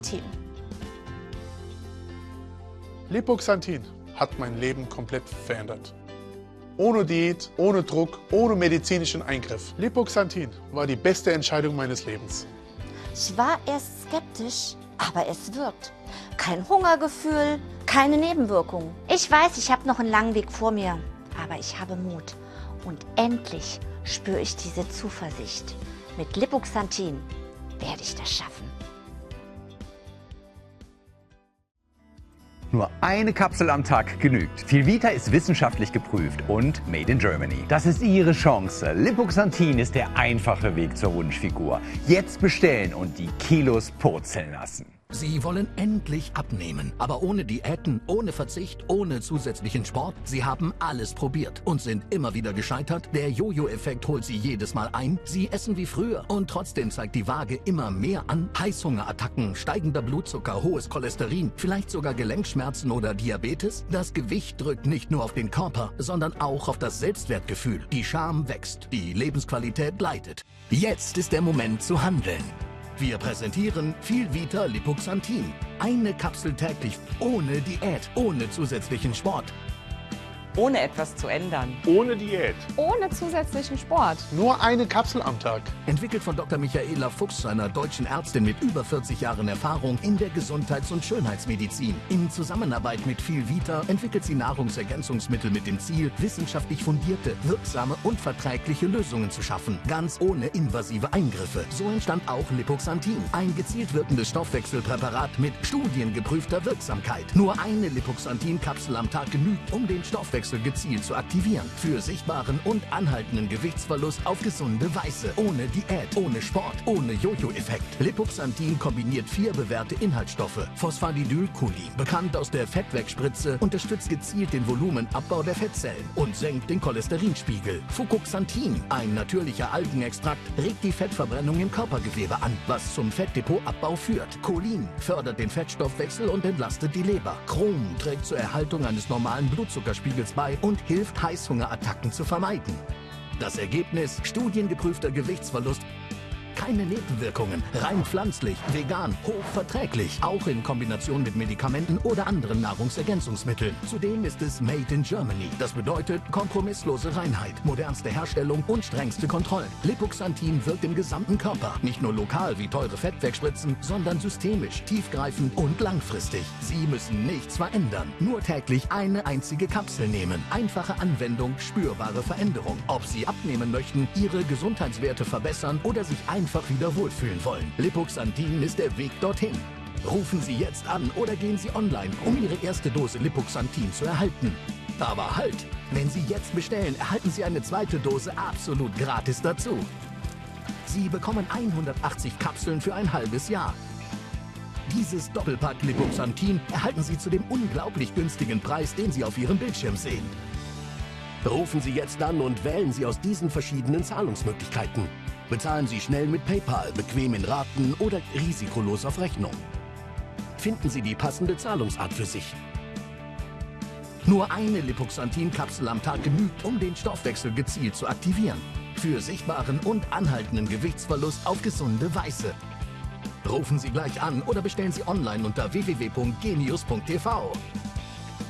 Team. Lipoxanthin hat mein Leben komplett verändert. Ohne Diät, ohne Druck, ohne medizinischen Eingriff. Lipoxanthin war die beste Entscheidung meines Lebens. Ich war erst skeptisch, aber es wirkt. Kein Hungergefühl, keine Nebenwirkungen. Ich weiß, ich habe noch einen langen Weg vor mir, aber ich habe Mut. Und endlich spüre ich diese Zuversicht. Mit Lipoxanthin werde ich das schaffen. Nur eine Kapsel am Tag genügt. Filvita ist wissenschaftlich geprüft und made in Germany. Das ist Ihre Chance. Lipoxanthin ist der einfache Weg zur Wunschfigur. Jetzt bestellen und die Kilos purzeln lassen. Sie wollen endlich abnehmen, aber ohne Diäten, ohne Verzicht, ohne zusätzlichen Sport. Sie haben alles probiert und sind immer wieder gescheitert. Der Jojo-Effekt holt Sie jedes Mal ein. Sie essen wie früher und trotzdem zeigt die Waage immer mehr an. Heißhungerattacken, steigender Blutzucker, hohes Cholesterin, vielleicht sogar Gelenkschmerzen oder Diabetes. Das Gewicht drückt nicht nur auf den Körper, sondern auch auf das Selbstwertgefühl. Die Scham wächst, die Lebensqualität leidet. Jetzt ist der Moment zu handeln. Wir präsentieren Filvita Lipoxanthin. Eine Kapsel täglich, ohne Diät, ohne zusätzlichen Sport. Ohne etwas zu ändern. Ohne Diät. Ohne zusätzlichen Sport. Nur eine Kapsel am Tag. Entwickelt von Dr. Michaela Fuchs, einer deutschen Ärztin mit über 40 Jahren Erfahrung in der Gesundheits- und Schönheitsmedizin. In Zusammenarbeit mit Filvita entwickelt sie Nahrungsergänzungsmittel mit dem Ziel, wissenschaftlich fundierte, wirksame und verträgliche Lösungen zu schaffen. Ganz ohne invasive Eingriffe. So entstand auch Lipoxanthin. Ein gezielt wirkendes Stoffwechselpräparat mit studiengeprüfter Wirksamkeit. Nur eine Lipoxanthin-Kapsel am Tag genügt, um den Stoffwechsel gezielt zu aktivieren. Für sichtbaren und anhaltenden Gewichtsverlust auf gesunde Weise. Ohne Diät, ohne Sport, ohne Jojo-Effekt. Lipoxanthin kombiniert 4 bewährte Inhaltsstoffe. Phosphatidylcholin, bekannt aus der Fettwegspritze, unterstützt gezielt den Volumenabbau der Fettzellen und senkt den Cholesterinspiegel. Fucoxanthin, ein natürlicher Algenextrakt, regt die Fettverbrennung im Körpergewebe an, was zum Fettdepotabbau führt. Cholin fördert den Fettstoffwechsel und entlastet die Leber. Chrom trägt zur Erhaltung eines normalen Blutzuckerspiegels bei und hilft, Heißhungerattacken zu vermeiden. Das Ergebnis: studiengeprüfter Gewichtsverlust. Keine Nebenwirkungen, rein pflanzlich, vegan, hochverträglich, auch in Kombination mit Medikamenten oder anderen Nahrungsergänzungsmitteln. Zudem ist es made in Germany. Das bedeutet kompromisslose Reinheit, modernste Herstellung und strengste Kontrollen. Lipoxanthin wirkt im gesamten Körper, nicht nur lokal wie teure Fettwegspritzen, sondern systemisch, tiefgreifend und langfristig. Sie müssen nichts verändern, nur täglich eine einzige Kapsel nehmen. Einfache Anwendung, spürbare Veränderung. Ob Sie abnehmen möchten, Ihre Gesundheitswerte verbessern oder sich einfach wieder wohlfühlen wollen. Lipoxanthin ist der Weg dorthin. Rufen Sie jetzt an oder gehen Sie online, um Ihre erste Dose Lipoxanthin zu erhalten. Aber halt! Wenn Sie jetzt bestellen, erhalten Sie eine zweite Dose absolut gratis dazu. Sie bekommen 180 Kapseln für ein halbes Jahr. Dieses Doppelpack Lipoxanthin erhalten Sie zu dem unglaublich günstigen Preis, den Sie auf Ihrem Bildschirm sehen. Rufen Sie jetzt an und wählen Sie aus diesen verschiedenen Zahlungsmöglichkeiten. Bezahlen Sie schnell mit PayPal, bequem in Raten oder risikolos auf Rechnung. Finden Sie die passende Zahlungsart für sich. Nur eine Lipoxanthin-Kapsel am Tag genügt, um den Stoffwechsel gezielt zu aktivieren. Für sichtbaren und anhaltenden Gewichtsverlust auf gesunde Weise. Rufen Sie gleich an oder bestellen Sie online unter www.genius.tv.